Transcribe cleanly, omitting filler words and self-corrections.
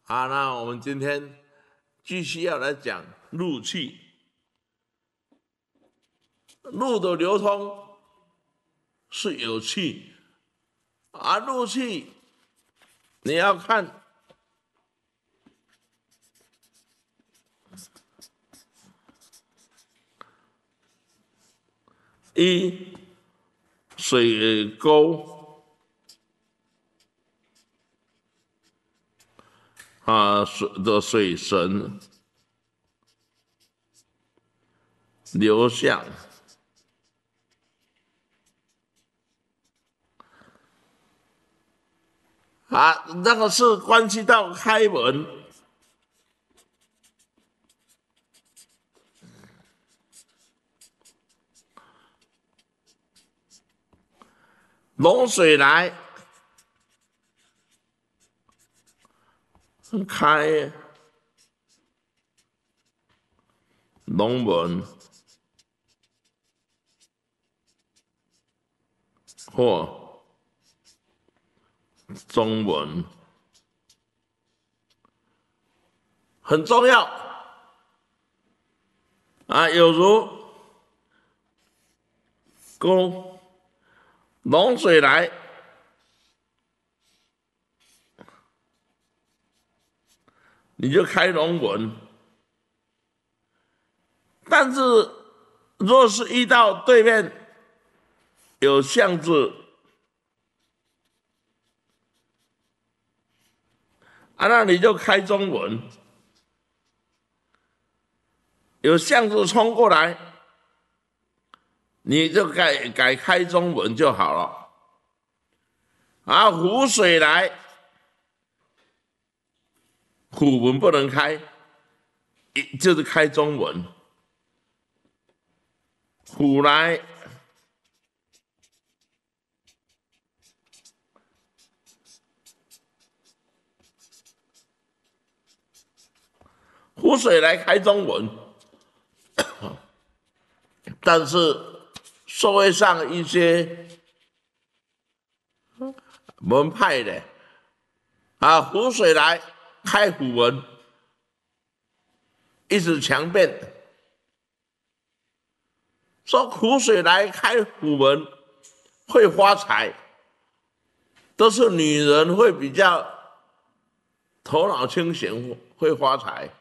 好，那我们今天继续要来讲陆气。陆的流通是有气，而陆气你要看一水沟水神流向。那个是关系到开门，龙水来开龙门或中门，很重要有如公龙水来，你就开龙门。但是若是遇到对面有巷子那你就开中门。有巷子冲过来，你就改开中门就好了。湖水来，虎门不能开，就是开中门。虎来，湖水来开中门，但是社会上一些门派的湖水来开虎门，一直强辩说湖水来开虎门会发财，都是女人会比较头脑清醒，会发财。